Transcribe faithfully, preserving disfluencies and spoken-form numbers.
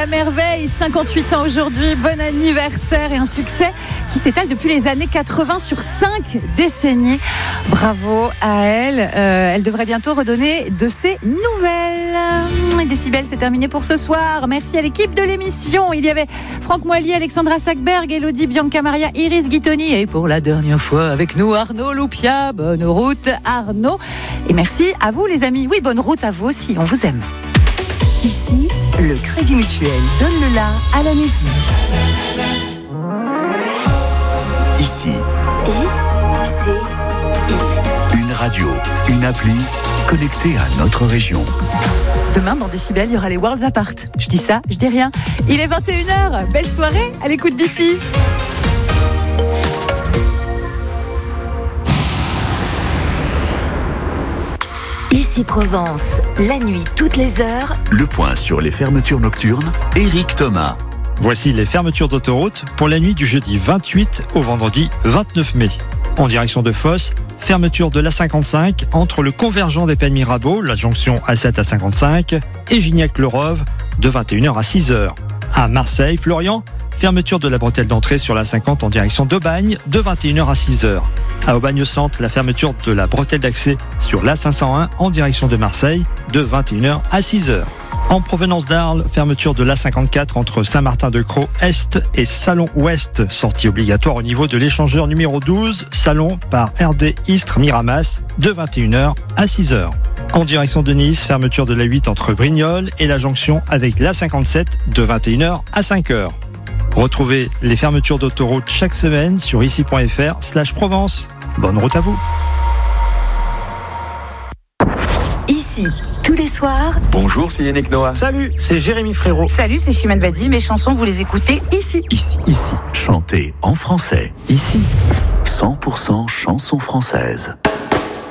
la merveille, cinquante-huit ans aujourd'hui, bon anniversaire et un succès qui s'étale depuis les années quatre-vingts sur cinq décennies. Bravo à elle, euh, elle devrait bientôt redonner de ses nouvelles. Et Décibel, c'est terminé pour ce soir. Merci à l'équipe de l'émission. Il y avait Franck Moilier, Alexandra Sackberg, Elodie, Bianca Maria, Iris Guitoni et pour la dernière fois avec nous Arnaud Loupia. Bonne route Arnaud. Et merci à vous les amis. Oui, bonne route à vous aussi, on vous aime. Ici, le Crédit Mutuel donne le la à la musique. Ici, I, C, I. une radio, une appli connectée à notre région. Demain, dans Décibel, il y aura les Worlds Apart. Je dis ça, je dis rien. Il est vingt et une heures. Belle soirée à l'écoute d'ici. Ici Provence, la nuit toutes les heures. Le point sur les fermetures nocturnes, Éric Thomas. Voici les fermetures d'autoroute pour la nuit du jeudi vingt-huit au vendredi vingt-neuf mai. En direction de Fos, fermeture de l'A cinquante-cinq entre le convergent des Pays de Mirabeau, la jonction A sept à cinquante-cinq, et Gignac-le-Rove de vingt et une heures à six heures. À Marseille, Florian, fermeture de la bretelle d'entrée sur l'A cinquante en direction d'Aubagne de vingt et une heures à six heures. À Aubagne-Centre, la fermeture de la bretelle d'accès sur l'A cinq cent un en direction de Marseille de vingt et une heures à six heures. En provenance d'Arles, fermeture de l'A cinquante-quatre entre Saint-Martin-de-Crau Est et Salon Ouest, sortie obligatoire au niveau de l'échangeur numéro douze, Salon par R D Istres Miramas de vingt et une heures à six heures. En direction de Nice, fermeture de l'A huit entre Brignoles et la jonction avec l'A cinquante-sept de vingt et une heures à cinq heures. Retrouvez les fermetures d'autoroute chaque semaine sur ici.fr slash Provence. Bonne route à vous. Ici, tous les soirs. Bonjour, c'est Yannick Noah. Salut, c'est Jérémy Frérot. Salut, c'est Chimène Badi. Mes chansons, vous les écoutez ici. Ici, ici, chanté en français. Ici, cent pour cent chansons françaises.